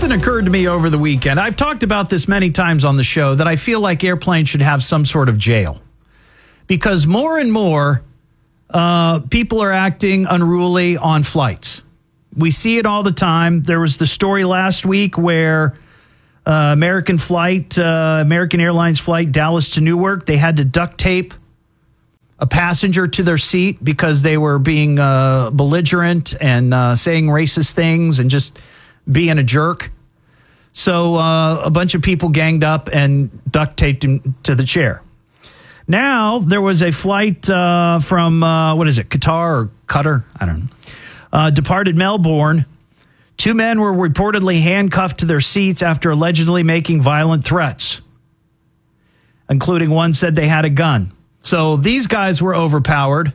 Something occurred to me over the weekend. I've talked about this many times on the show that I feel like airplanes should have some sort of jail. Because more and more people are acting unruly on flights. We see it all the time. There was the story last week where American Airlines flight Dallas to Newark, they had to duct tape a passenger to their seat because they were being belligerent and saying racist things and just being a jerk. So a bunch of people ganged up and duct taped him to the chair. Now, there was a flight from, Qatar or Qatar? I don't know. Departed Melbourne. 2 men were reportedly handcuffed to their seats after allegedly making violent threats, including one said they had a gun. So these guys were overpowered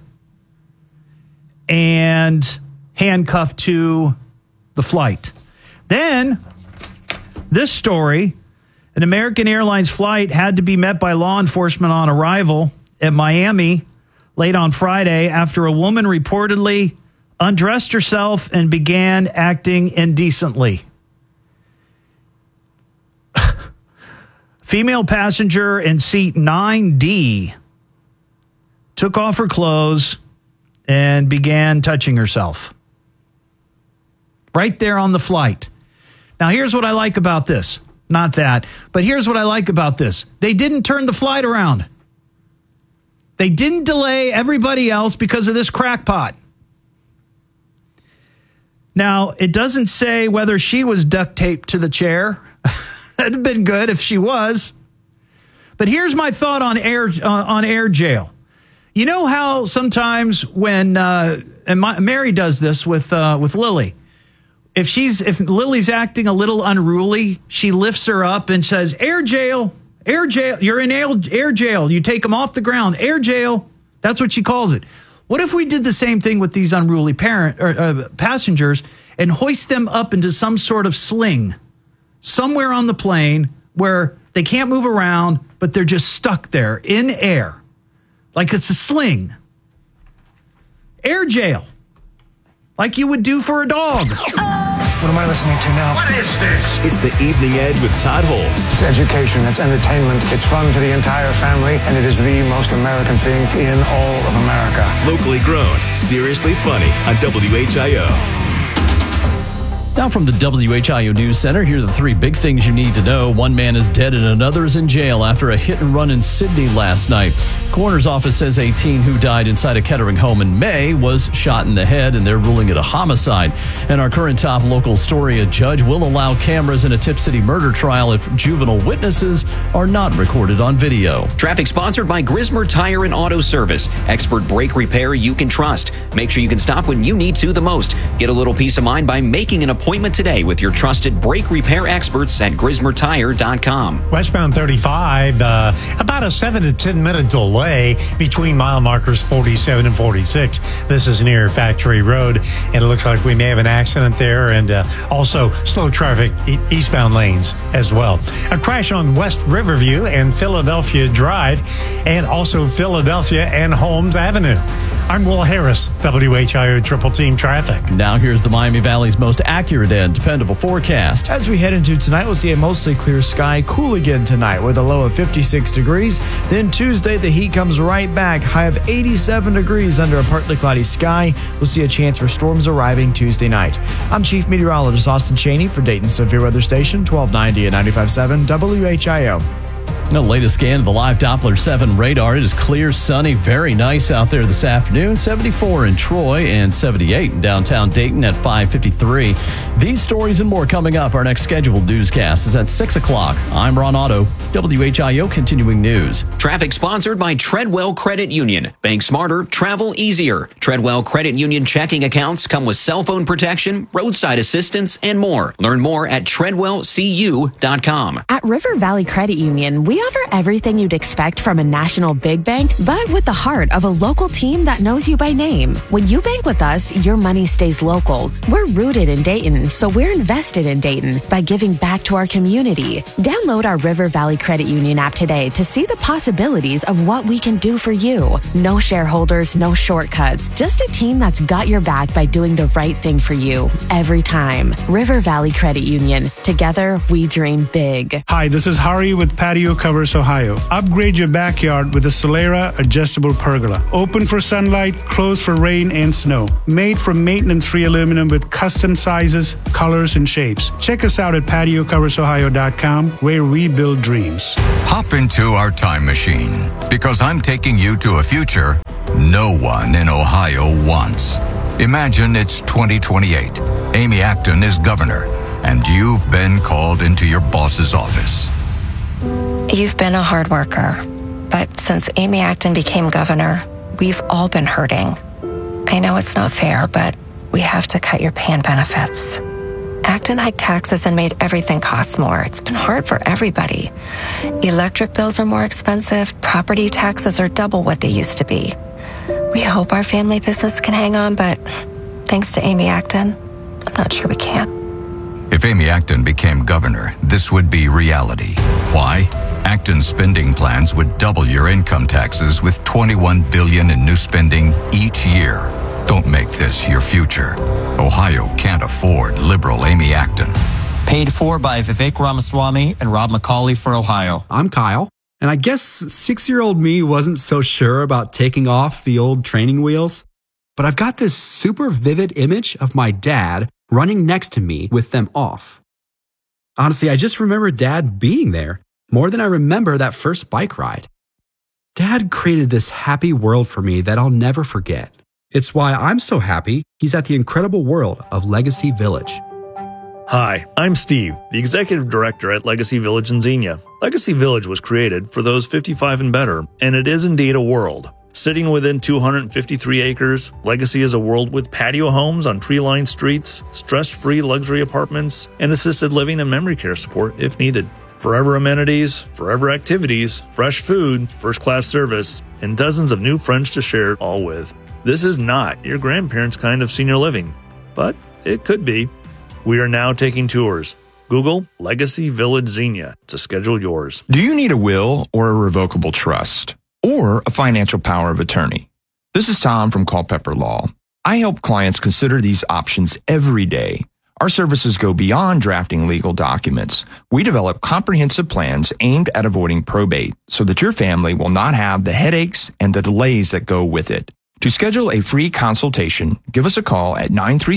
and handcuffed to the flight. Then, this story, an American Airlines flight had to be met by law enforcement on arrival at Miami late on Friday after a woman reportedly undressed herself and began acting indecently. Female passenger in seat 9D took off her clothes and began touching herself. Right there on the flight. Now, here's what I like about this. Not that, but here's what I like about this. They didn't turn the flight around. They didn't delay everybody else because of this crackpot. Now, it doesn't say whether she was duct taped to the chair. That'd have been good if she was. But here's my thought on air jail. You know how sometimes when Mary does this with Lily. If Lily's acting a little unruly, she lifts her up and says, air jail, you're in air jail. You take them off the ground, air jail. That's what she calls it. What if we did the same thing with these unruly passengers and hoist them up into some sort of sling somewhere on the plane where they can't move around, but they're just stuck there in air, like it's a sling. Air jail, like you would do for a dog. What am I listening to now? What is this? It's the Evening Edge with Todd Holtz. It's education, it's entertainment, it's fun for the entire family, and it is the most American thing in all of America. Locally grown, seriously funny on WHIO. Now from the WHIO News Center, here are the 3 big things you need to know. One man is dead and another is in jail after a hit and run in Sydney last night. Coroner's office says a teen who died inside a Kettering home in May was shot in the head, and they're ruling it a homicide. And our current top local story, a judge will allow cameras in a Tip City murder trial if juvenile witnesses are not recorded on video. Traffic sponsored by Grismer Tire and Auto Service. Expert brake repair you can trust. Make sure you can stop when you need to the most. Get a little peace of mind by making an appointment today with your trusted brake repair experts at GrismerTire.com. Westbound 35, about a 7 to 10 minute delay between mile markers 47 and 46. This is near Factory Road, and it looks like we may have an accident there, and also slow traffic eastbound lanes as well. A crash on West Riverview and Philadelphia Drive, and also Philadelphia and Holmes Avenue. I'm Will Harris, WHIO Triple Team Traffic. Now here's the Miami Valley's most accurate and dependable forecast. As we head into tonight, we'll see a mostly clear sky, cool again tonight with a low of 56 degrees. Then Tuesday, the heat comes right back, high of 87 degrees under a partly cloudy sky. We'll see a chance for storms arriving Tuesday night. I'm Chief Meteorologist Austin Cheney for Dayton Severe Weather Station, 1290 and 95.7 WHIO. The latest scan of the live Doppler 7 radar. It is clear, sunny, very nice out there this afternoon. 74 in Troy and 78 in downtown Dayton at 5:53. These stories and more coming up. Our next scheduled newscast is at 6 o'clock. I'm Ron Otto, WHIO Continuing News. Traffic sponsored by Treadwell Credit Union. Bank smarter, travel easier. Treadwell Credit Union checking accounts come with cell phone protection, roadside assistance, and more. Learn more at TreadwellCU.com. At River Valley Credit Union, we We offer everything you'd expect from a national big bank, but with the heart of a local team that knows you by name. When you bank with us, your money stays local. We're rooted in Dayton, so we're invested in Dayton by giving back to our community. Download our River Valley Credit Union app today to see the possibilities of what we can do for you. No shareholders, no shortcuts, just a team that's got your back by doing the right thing for you every time. River Valley Credit Union. Together, we dream big. Hi, this is Hari with Patio Covers Ohio. Upgrade your backyard with a Solera adjustable pergola. Open for sunlight, closed for rain and snow. Made from maintenance-free aluminum with custom sizes, colors, and shapes. Check us out at patiocoversohio.com, where we build dreams. Hop into our time machine, because I'm taking you to a future no one in Ohio wants. Imagine it's 2028. Amy Acton is governor, and you've been called into your boss's office. You've been a hard worker, but since Amy Acton became governor, we've all been hurting. I know it's not fair, but we have to cut your pay and benefits. Acton hiked taxes and made everything cost more. It's been hard for everybody. Electric bills are more expensive. Property taxes are double what they used to be. We hope our family business can hang on, but thanks to Amy Acton, I'm not sure we can. If Amy Acton became governor, this would be reality. Why? Acton's spending plans would double your income taxes with $21 billion in new spending each year. Don't make this your future. Ohio can't afford liberal Amy Acton. Paid for by Vivek Ramaswamy and Rob McCauley for Ohio. I'm Kyle, and I guess 6-year-old me wasn't so sure about taking off the old training wheels, but I've got this super vivid image of my dad running next to me with them off. Honestly, I just remember Dad being there more than I remember that first bike ride. Dad created this happy world for me that I'll never forget. It's why I'm so happy he's at the incredible world of Legacy Village. Hi, I'm Steve, the Executive Director at Legacy Village in Xenia. Legacy Village was created for those 55 and better, and it is indeed a world. Sitting within 253 acres, Legacy is a world with patio homes on tree-lined streets, stress-free luxury apartments, and assisted living and memory care support if needed. Forever amenities, forever activities, fresh food, first-class service, and dozens of new friends to share it all with. This is not your grandparents' kind of senior living, but it could be. We are now taking tours. Google Legacy Village Xenia to schedule yours. Do you need a will or a revocable trust or a financial power of attorney? This is Tom from Culpeper Law. I help clients consider these options every day. Our services go beyond drafting legal documents. We develop comprehensive plans aimed at avoiding probate so that your family will not have the headaches and the delays that go with it. To schedule a free consultation, give us a call at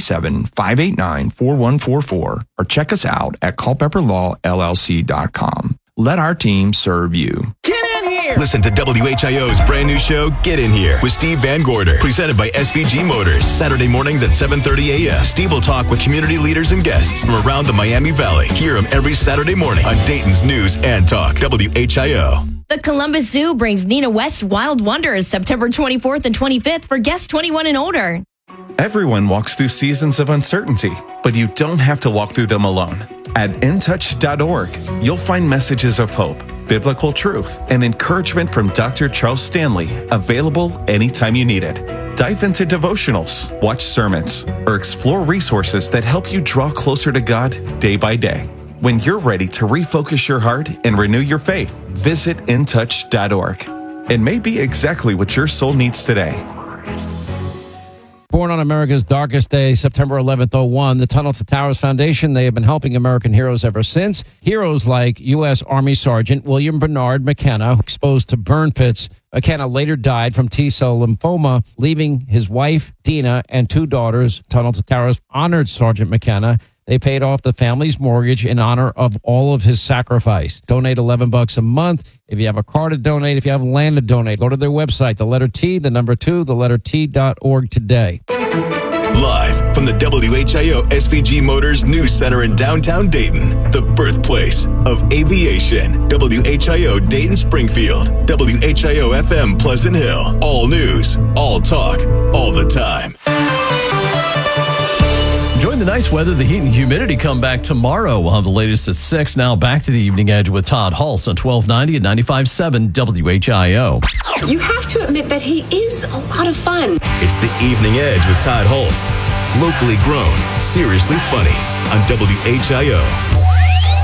937-589-4144 or check us out at culpepperlawllc.com. Let our team serve you. Get in here! Listen to WHIO's brand new show, Get In Here, with Steve Van Gorder, presented by SVG Motors. Saturday mornings at 7:30 a.m. Steve will talk with community leaders and guests from around the Miami Valley. Hear him every Saturday morning on Dayton's News and Talk, WHIO. The Columbus Zoo brings Nina West's Wild Wonders September 24th and 25th for guests 21 and older. Everyone walks through seasons of uncertainty, but you don't have to walk through them alone. At intouch.org, you'll find messages of hope, biblical truth, and encouragement from Dr. Charles Stanley, available anytime you need it. Dive into devotionals, watch sermons, or explore resources that help you draw closer to God day by day. When you're ready to refocus your heart and renew your faith, visit intouch.org. It may be exactly what your soul needs today. Born on America's darkest day, September 11th, 01, the Tunnel to Towers Foundation, they have been helping American heroes ever since. Heroes like U.S. Army Sergeant William Bernard McKenna, exposed to burn pits. McKenna later died from T-cell lymphoma, leaving his wife, Dina, and 2 daughters. Tunnel to Towers honored Sergeant McKenna. They paid off the family's mortgage in honor of all of his sacrifice. Donate $11 a month. If you have a car to donate, if you have land to donate, go to their website, the letter T, the number 2, the letter T.org today. Live from the WHIO SVG Motors News Center in downtown Dayton, the birthplace of aviation. WHIO Dayton Springfield, WHIO FM Pleasant Hill. All news, all talk, all the time. Join the nice weather, the heat and humidity come back tomorrow. We'll have the latest at 6. Now back to the Evening Edge with Todd Hulse on 1290 and 95.7 WHIO. You have to admit that he is a lot of fun. It's the Evening Edge with Todd Holst. Locally grown, seriously funny on WHIO.